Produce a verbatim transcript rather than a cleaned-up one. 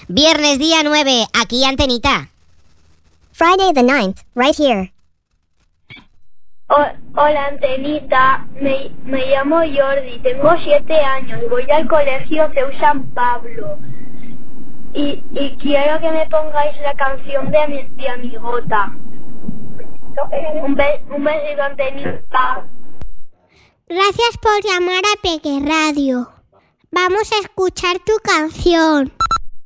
Viernes día nueve, aquí Antenita. Friday the ninth, right here. Hola Antenita, me, me llamo Jordi, tengo siete años, voy al colegio C E U San Pablo y, y quiero que me pongáis la canción de, mi, de Amigota. Un, be, un besito Antenita. Gracias por llamar a Peque Radio. Vamos a escuchar tu canción.